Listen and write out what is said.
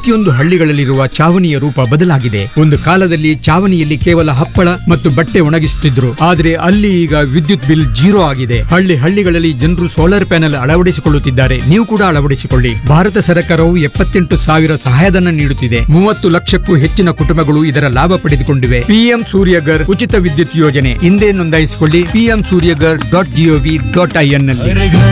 ಪ್ರತಿಯೊಂದು ಹಳ್ಳಿಗಳಲ್ಲಿರುವ ಚಾವಣಿಯ ರೂಪ ಬದಲಾಗಿದೆ. ಒಂದು ಕಾಲದಲ್ಲಿ ಚಾವಣಿಯಲ್ಲಿ ಕೇವಲ ಹಪ್ಪಳ ಮತ್ತು ಬಟ್ಟೆ ಒಣಗಿಸುತ್ತಿದ್ರು, ಆದ್ರೆ ಅಲ್ಲಿ ಈಗ ವಿದ್ಯುತ್ ಬಿಲ್ 0 ಆಗಿದೆ. ಹಳ್ಳಿಗಳಲ್ಲಿ ಜನರು ಸೋಲಾರ್ ಪ್ಯಾನೆಲ್ ಅಳವಡಿಸಿಕೊಳ್ಳುತ್ತಿದ್ದಾರೆ. ನೀವು ಕೂಡ ಅಳವಡಿಸಿಕೊಳ್ಳಿ. ಭಾರತ ಸರ್ಕಾರವು 78,000 ಸಹಾಯಧನ ನೀಡುತ್ತಿದೆ. 30 ಲಕ್ಷಕ್ಕೂ ಹೆಚ್ಚಿನ ಕುಟುಂಬಗಳು ಇದರ ಲಾಭ ಪಡೆದುಕೊಂಡಿವೆ. ಪಿಎಂ ಸೂರ್ಯಗರ್ ಉಚಿತ ವಿದ್ಯುತ್ ಯೋಜನೆ ಹಿಂದೆ ನೋಂದಾಯಿಸಿಕೊಳ್ಳಿ. pmsuryagar.gov.in ನಲ್ಲಿ.